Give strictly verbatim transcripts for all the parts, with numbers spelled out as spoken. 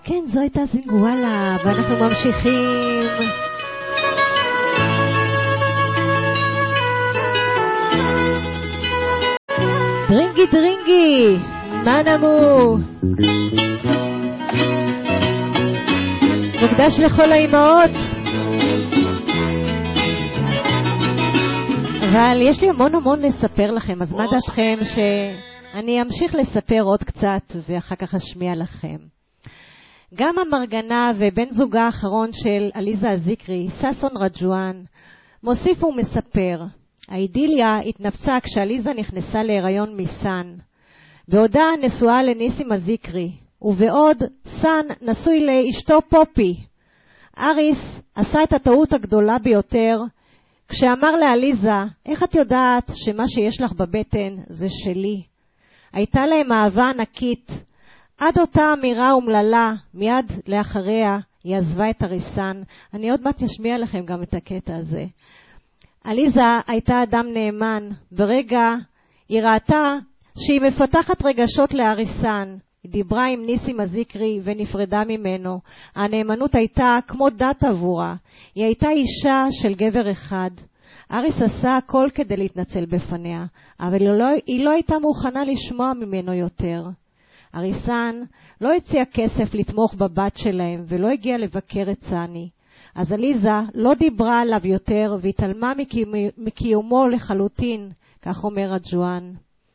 כן, זו הייתה זינגואלה, ואנחנו ממשיכים. דרינגי דרינגי, מה נמו? מוקדש לכל האימהות. אבל יש לי המון המון לספר לכם, אז מה דעתכם שאני אמשיך לספר עוד קצת ואחר כך אשמיע לכם. גם המרגנה ובן זוגה האחרון של עליזה הזיקרי, ששון רג'ואן, מוסיף ומספר. האידיליה התנפצה כשעליזה נכנסה להיריון מסן. בעודה נשואה לניסים הזיקרי, ובעוד סן נשוי לאשתו פופי. אריס עשה את הטעות הגדולה ביותר, כשאמר לעליזה, איך את יודעת שמה שיש לך בבטן זה שלי? הייתה להם אהבה ענקית. עד אותה אמירה אומללה, מיד לאחריה היא עזבה את אריסן. אני עוד מעט אשמיע לכם גם את הקטע הזה. עליזה הייתה אדם נאמן. ברגע היא ראתה שהיא מפתחת רגשות לאריסן. היא דיברה עם ניסים הזיקרי ונפרדה ממנו. הנאמנות הייתה כמו דת עבורה. היא הייתה אישה של גבר אחד. אריס עשה הכל כדי להתנצל בפניה, אבל היא לא, היא לא הייתה מוכנה לשמוע ממנו יותר. אריסן לא הציע כסף לתמוך בבת שלהם ולא הגיע לבקר את סני. אז עליזה לא דיברה עליו יותר והתעלמה מקיומו לחלוטין, כך אומר רג'ואן.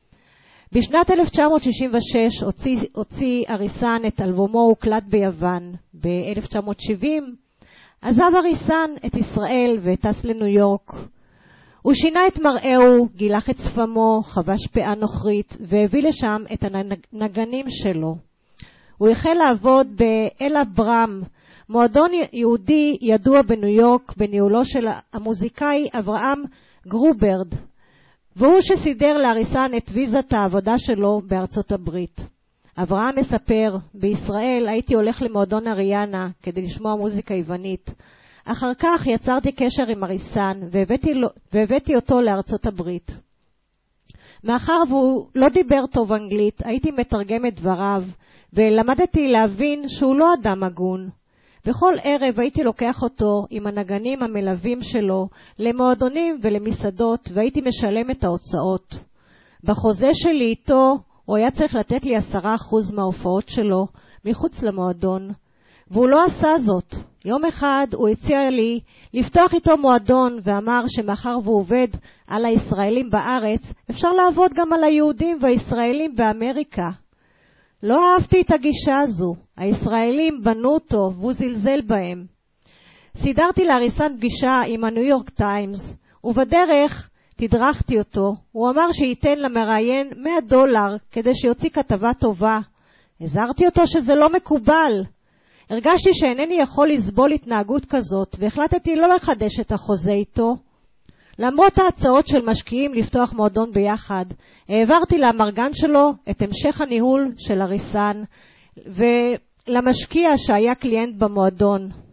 בשנת אלף תשע מאות שישים ושש הוציא, הוציא אריסן את אלבומו הוקלט ביוון. ב-אלף תשע מאות שבעים עזב אריסן את ישראל וטס לניו יורק. הוא שינה את מראהו, גילח את שפמו, חבש פאה נוכרית והביא לשם את הנגנים שלו. הוא החל לעבוד באלה ברם, מועדון יהודי ידוע בניו יורק בניהולו של המוזיקאי אברהם גרוברד, והוא שסידר לאריסן את ויזת העבודה שלו בארצות הברית. אברהם מספר, בישראל הייתי הולך למועדון אריאנה כדי לשמוע מוזיקה יוונית. אחר כך יצרתי קשר עם אריסן והבאתי, לו, והבאתי אותו לארצות הברית. מאחר והוא לא דיבר טוב אנגלית, הייתי מתרגם את דבריו ולמדתי להבין שהוא לא אדם הגון. בכל ערב הייתי לוקח אותו עם הנגנים המלווים שלו למועדונים ולמסעדות והייתי משלם את ההוצאות. בחוזה שלי איתו הוא היה צריך לתת לי עשרה אחוז מההופעות שלו מחוץ למועדון, והוא לא עשה זאת. יום אחד הוא הציע לי לפתוח איתו מועדון ואמר שמאחר והוא עובד על הישראלים בארץ, אפשר לעבוד גם על היהודים והישראלים באמריקה. לא אהבתי את הגישה הזו. הישראלים בנו אותו והוא זלזל בהם. סידרתי לאריסן פגישה עם הניו יורק טיימס, ובדרך תדרכתי אותו. הוא אמר שייתן למראיין מאה דולר כדי שיוציא כתבה טובה. הזהרתי אותו שזה לא מקובל. הרגשתי שאינני יכול לסבול התנהגות כזאת, והחלטתי לא לחדש את החוזה איתו. למרות ההצעות של משקיעים לפתוח מועדון ביחד, העברתי למרגן שלו את המשך הניהול של אריסן, ולמשקיע שהיה קליינט במועדון.